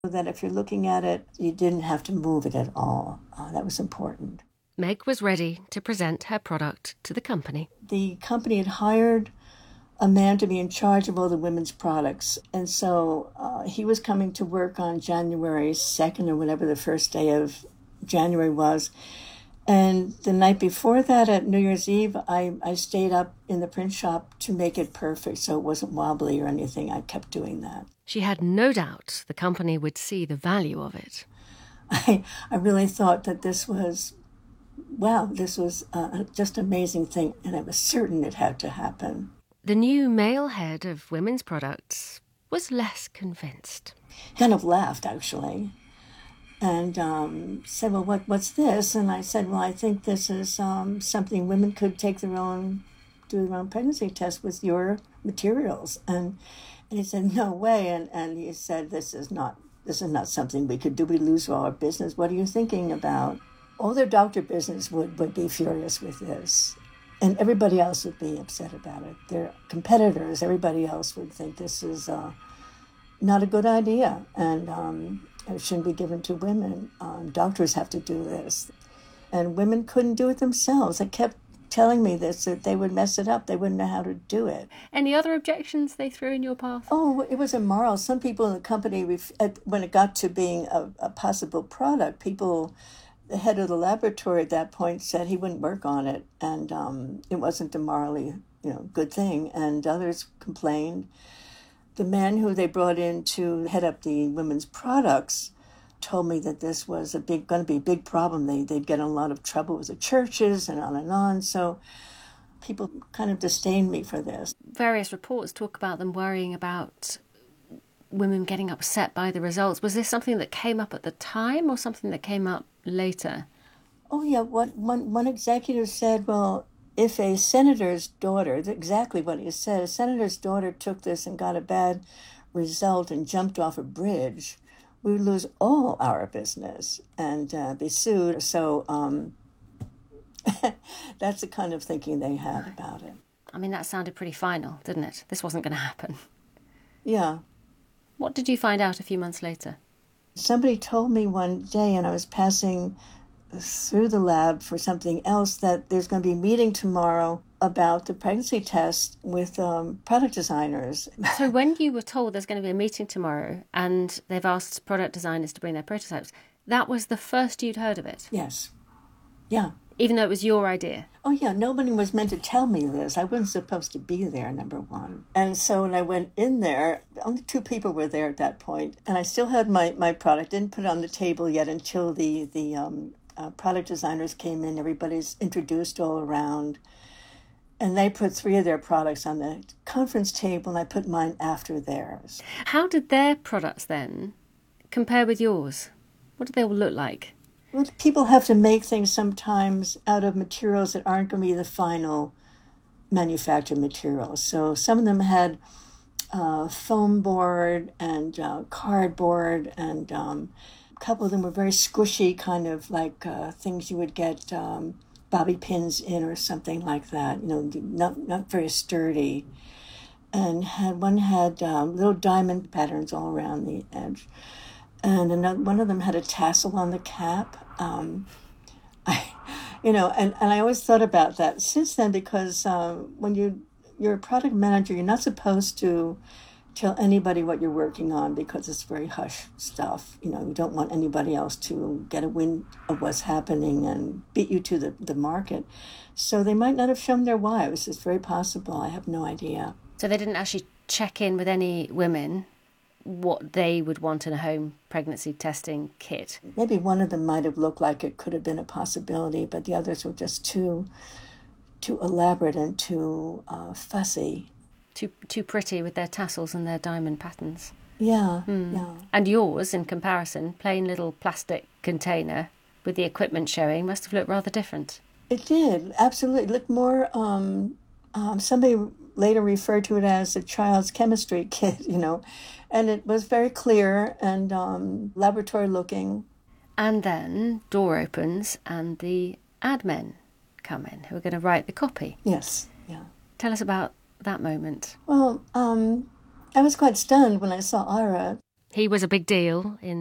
That if you're looking at it, you didn't have to move it at all. That was important. Meg was ready to present her product to the company. The company had hired a man to be in charge of all the women's products. And so he was coming to work on January 2nd or whatever the first day of January was. And the night before that, at New Year's Eve, I stayed up in the print shop to make it perfect so it wasn't wobbly or anything. I kept doing that. She had no doubt the company would see the value of it. I really thought that this was, wow, this was just an amazing thing, and I was certain it had to happen. The new male head of women's products was less convinced. He kind of laughed, actually, and said, well, what's this? And I said, well, I think this is something women could do their own pregnancy test with your materials. And he said, no way. And he said, this is not something we could do. We lose all our business. What are you thinking about? All their doctor business would be furious with this. And everybody else would be upset about it. Their competitors, everybody else would think this is not a good idea. And it shouldn't be given to women. Doctors have to do this. And women couldn't do it themselves. They kept telling me this, that they would mess it up. They wouldn't know how to do it. Any other objections they threw in your path? Oh, it was immoral. Some people in the company, when it got to being a possible product, the head of the laboratory at that point said he wouldn't work on it, and it wasn't a morally, good thing. And others complained. The man who they brought in to head up the women's products told me that this was going to be a big problem. They'd get in a lot of trouble with the churches and on and on. So people kind of disdained me for this. Various reports talk about them worrying about women getting upset by the results. Was this something that came up at the time or something that came up later? Oh, yeah. One executive said, well, if a senator's daughter, exactly what he said, a senator's daughter took this and got a bad result and jumped off a bridge, we would lose all our business and be sued. So that's the kind of thinking they had about it. I mean, that sounded pretty final, didn't it? This wasn't going to happen. Yeah. What did you find out a few months later? Somebody told me one day, and I was passing through the lab for something else, that there's going to be a meeting tomorrow about the pregnancy test with product designers. So when you were told there's going to be a meeting tomorrow and they've asked product designers to bring their prototypes, that was the first you'd heard of it? Yes. Yeah. Even though it was your idea? Oh, yeah. Nobody was meant to tell me this. I wasn't supposed to be there, number one. And so when I went in there, only 2 people were there at that point. And I still had my product. Didn't put it on the table yet until the product designers came in. Everybody's introduced all around. And they put 3 of their products on the conference table, and I put mine after theirs. How did their products then compare with yours? What did they all look like? Well, people have to make things sometimes out of materials that aren't going to be the final manufactured materials. So some of them had foam board and cardboard, and a couple of them were very squishy, kind of like things you would get bobby pins in or something like that, not very sturdy. And one had little diamond patterns all around the edge. And one of them had a tassel on the cap. And I always thought about that since then, because when you're a product manager, you're not supposed to tell anybody what you're working on, because it's very hush stuff. You don't want anybody else to get a wind of what's happening and beat you to the market. So they might not have shown their wives. It's very possible. I have no idea. So they didn't actually check in with any women what they would want in a home pregnancy testing kit? Maybe one of them might have looked like it could have been a possibility, but the others were just too elaborate and too fussy. Too pretty with their tassels and their diamond patterns. Yeah, yeah. And yours, in comparison, plain little plastic container with the equipment showing, must have looked rather different. It did, absolutely. It looked more, somebody later referred to it as a child's chemistry kit, and it was very clear and laboratory looking. And then door opens and the ad men come in who are going to write the copy. Yes, yeah. Tell us about that moment. Well, I was quite stunned when I saw Ira. He was a big deal in